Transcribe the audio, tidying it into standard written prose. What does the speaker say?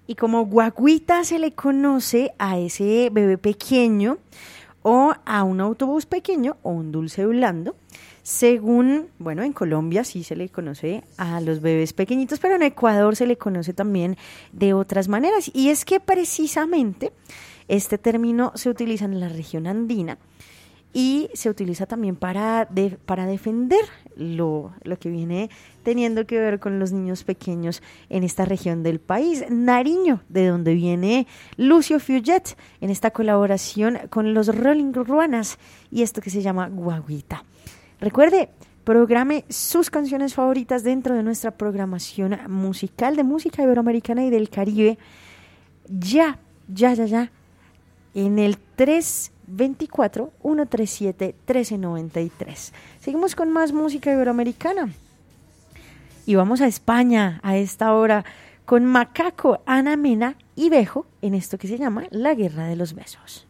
Y como guaguita se le conoce a ese bebé pequeño o a un autobús pequeño o un dulce blando. Según, bueno, en Colombia sí se le conoce a los bebés pequeñitos, pero en Ecuador se le conoce también de otras maneras. Y es que precisamente este término se utiliza en la región andina y se utiliza también para defender lo que viene teniendo que ver con los niños pequeños en esta región del país. Nariño, de donde viene Lucio Fiuget, en esta colaboración con los Rolling Ruanas y esto que se llama Guaguita. Recuerde, programe sus canciones favoritas dentro de nuestra programación musical de música iberoamericana y del Caribe. Ya, en el 324-137-1393. Seguimos con más música iberoamericana. Y vamos a España a esta hora con Macaco, Ana Mena y Bejo en esto que se llama La Guerra de los Besos.